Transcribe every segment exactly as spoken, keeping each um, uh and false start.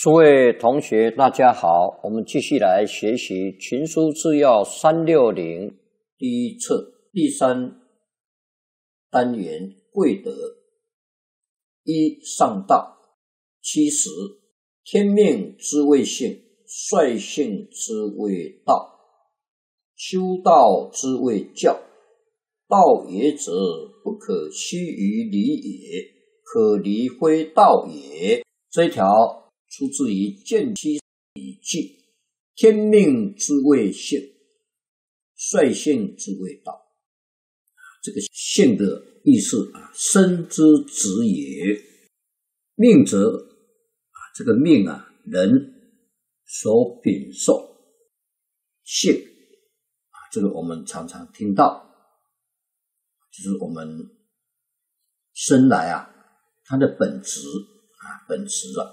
诸位同学，大家好，我们继续来学习《群书治要三六零》第一册第三单元贵德。一、上道。七十，天命之谓性，率性之谓道，修道之谓教。道也者，不可须臾离也，可离非道也。这一条出自于《见机笔记》，天命之谓性，率性之谓道。这个性的意思啊，生之子也。命则啊，这个命啊，人所禀受。性啊，这个我们常常听到，就是我们生来啊，它的本质啊，本质啊。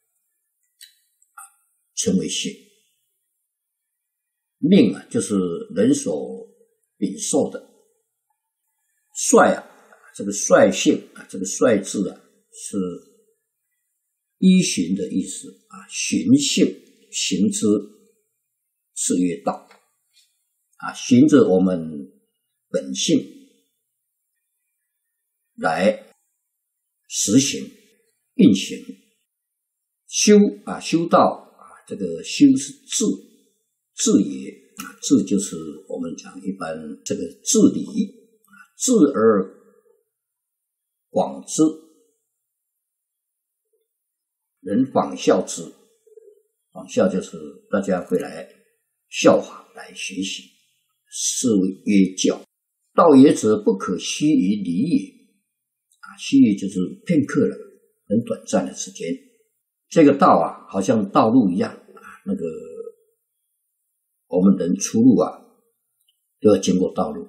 称为性。命啊，就是人所禀受的。率啊，这个率性啊，这个率字啊，是依循的意思啊，循性行之，是曰道啊，循着我们本性来实行运行。修啊，修道。这个修是治，治也啊，治就是我们讲一般这个治理啊，治而广之，人仿效之，仿效就是大家会来效法来学习，是谓曰教。道也者，不可须臾离也啊，须臾就是片刻了，很短暂的时间。这个道啊，好像道路一样啊，那个我们人出入啊，都要经过道路，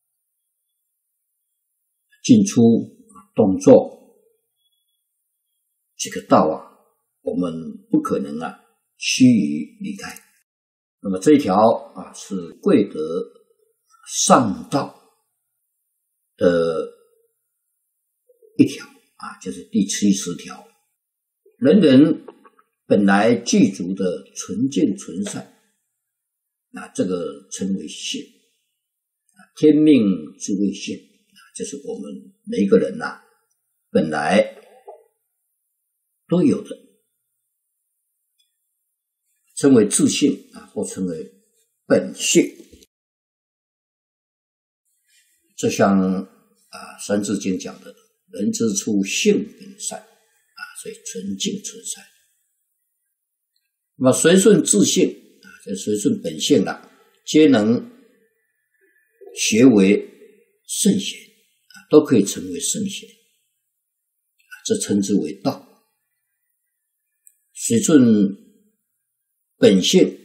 进出动作，这个道啊，我们不可能啊须臾离开。那么这一条啊，是贵德上道的一条啊，就是第七十条。人人本来具足的纯净纯善，那这个称为性。天命之谓性，就是我们每一个人啊，本来都有的，称为自性啊，或称为本性。就像啊《三字经》讲的，人之初性本善。所以纯净纯善，那么随顺自性啊，这随顺本性了，皆能学为圣贤啊，都可以成为圣贤啊，这称之为道。随顺本性